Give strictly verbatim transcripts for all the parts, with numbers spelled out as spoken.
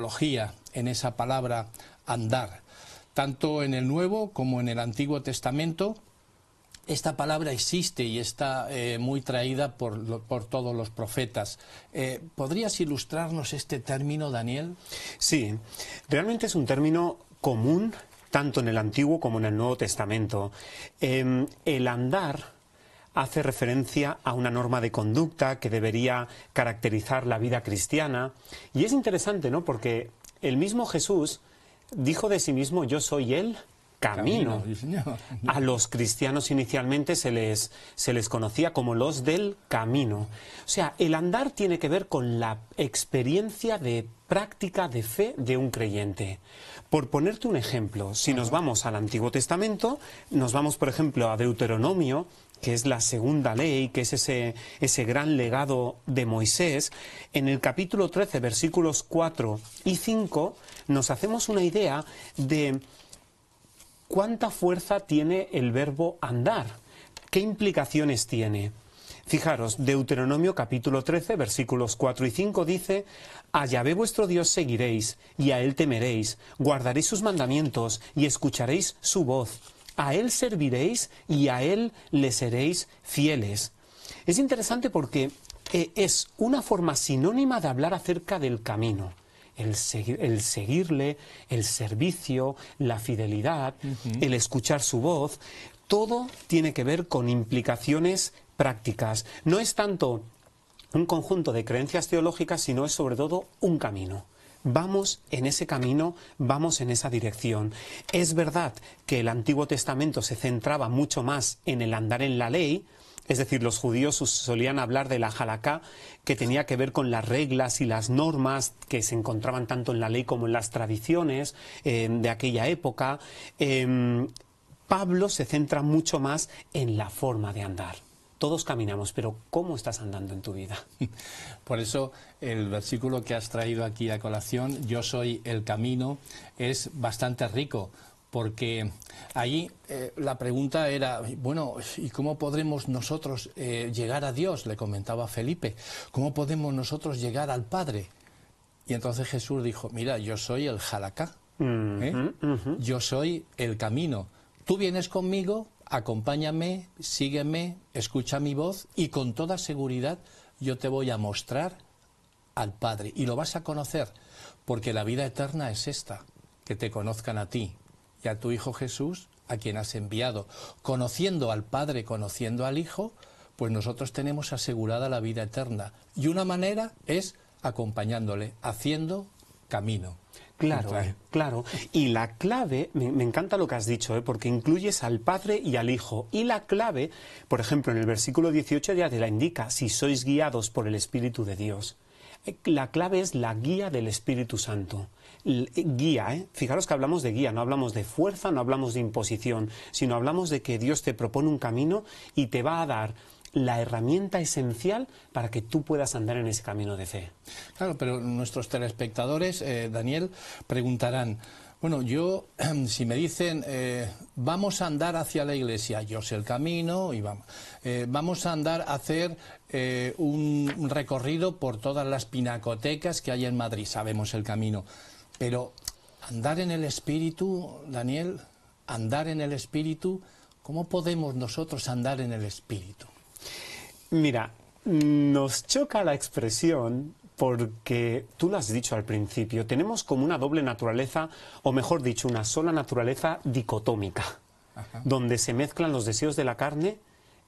etimología en esa palabra andar. Tanto en el Nuevo como en el Antiguo Testamento, esta palabra existe y está eh, muy traída por, lo, por todos los profetas. Eh, ¿Podrías ilustrarnos este término, Daniel? Sí, realmente es un término común tanto en el Antiguo como en el Nuevo Testamento. Eh, el andar hace referencia a una norma de conducta que debería caracterizar la vida cristiana. Y es interesante, ¿no? Porque el mismo Jesús dijo de sí mismo: yo soy el camino. Camino. A los cristianos inicialmente se les, se les conocía como los del camino. O sea, el andar tiene que ver con la experiencia de práctica de fe de un creyente. Por ponerte un ejemplo, si nos vamos al Antiguo Testamento, nos vamos, por ejemplo, a Deuteronomio, que es la segunda ley, que es ese, ese gran legado de Moisés. En el capítulo trece, versículos cuatro y cinco, nos hacemos una idea de ¿cuánta fuerza tiene el verbo andar? ¿Qué implicaciones tiene? Fijaros, Deuteronomio capítulo trece, versículos cuatro y cinco dice: a Yahvé vuestro Dios seguiréis, y a Él temeréis, guardaréis sus mandamientos, y escucharéis su voz. A Él serviréis, y a Él le seréis fieles. Es interesante porque eh, es una forma sinónima de hablar acerca del camino. El, segui- el seguirle, el servicio, la fidelidad, uh-huh. el escuchar su voz, todo tiene que ver con implicaciones prácticas. No es tanto un conjunto de creencias teológicas, sino es sobre todo un camino. Vamos en ese camino, vamos en esa dirección. Es verdad que el Antiguo Testamento se centraba mucho más en el andar en la ley. Es decir, los judíos solían hablar de la halaká, que tenía que ver con las reglas y las normas que se encontraban tanto en la ley como en las tradiciones eh, de aquella época. Eh, Pablo se centra mucho más en la forma de andar. Todos caminamos, pero ¿cómo estás andando en tu vida? Por eso el versículo que has traído aquí a colación, yo soy el camino, es bastante rico. Porque ahí eh, la pregunta era, bueno, ¿y cómo podremos nosotros eh, llegar a Dios? Le comentaba Felipe, ¿cómo podemos nosotros llegar al Padre? Y entonces Jesús dijo, mira, yo soy el halaká, ¿eh? uh-huh, uh-huh. Yo soy el camino. Tú vienes conmigo, acompáñame, sígueme, escucha mi voz y con toda seguridad yo te voy a mostrar al Padre. Y lo vas a conocer, porque la vida eterna es esta, que te conozcan a ti y a tu Hijo Jesús, a quien has enviado. Conociendo al Padre, conociendo al Hijo, pues nosotros tenemos asegurada la vida eterna. Y una manera es acompañándole, haciendo camino. Claro, claro. Y la clave, me, me encanta lo que has dicho, ¿eh? Porque incluyes al Padre y al Hijo. Y la clave, por ejemplo, en el versículo dieciocho ya te la indica, si sois guiados por el Espíritu de Dios. La clave es la guía del Espíritu Santo. Guía, ¿eh? Fijaros que hablamos de guía, no hablamos de fuerza, no hablamos de imposición, sino hablamos de que Dios te propone un camino y te va a dar la herramienta esencial para que tú puedas andar en ese camino de fe. Claro, pero nuestros telespectadores, eh, Daniel, preguntarán, bueno, yo, si me dicen, eh, vamos a andar hacia la iglesia, yo sé el camino, y vamos, eh, vamos a andar a hacer eh, un, un recorrido por todas las pinacotecas que hay en Madrid, sabemos el camino. Pero andar en el Espíritu, Daniel, andar en el Espíritu, ¿cómo podemos nosotros andar en el Espíritu? Mira, nos choca la expresión porque, tú lo has dicho al principio, tenemos como una doble naturaleza, o mejor dicho, una sola naturaleza dicotómica, Ajá. donde se mezclan los deseos de la carne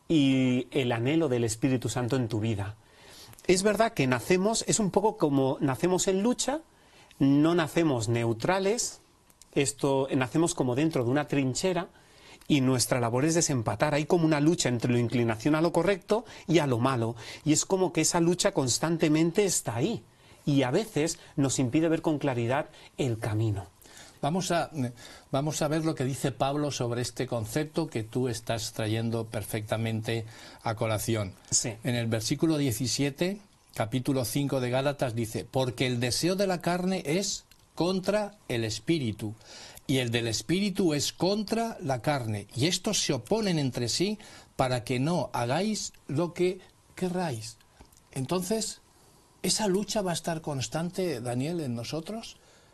y el anhelo del Espíritu Santo en tu vida. Es verdad que nacemos, es un poco como nacemos en lucha. No nacemos neutrales, esto nacemos como dentro de una trinchera y nuestra labor es desempatar. Hay como una lucha entre la inclinación a lo correcto y a lo malo. Y es como que esa lucha constantemente está ahí. Y a veces nos impide ver con claridad el camino. Vamos a, vamos a ver lo que dice Pablo sobre este concepto que tú estás trayendo perfectamente a colación. Sí. En el versículo diecisiete... capítulo cinco de Gálatas dice, porque el deseo de la carne es contra el espíritu, y el del espíritu es contra la carne, y estos se oponen entre sí para que no hagáis lo que querráis. Entonces, ¿esa lucha va a estar constante, Daniel, en nosotros?